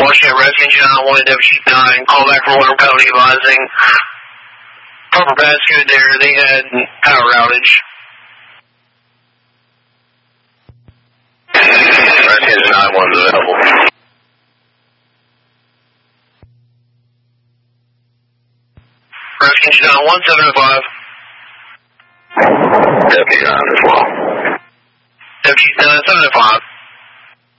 Washington Redskins, John 1 WG9, call back from Warren County advising Purple Basket there, they had power outage. Redskins 9-1's available. Redskins, John 175. WG9 as well. WG9 75.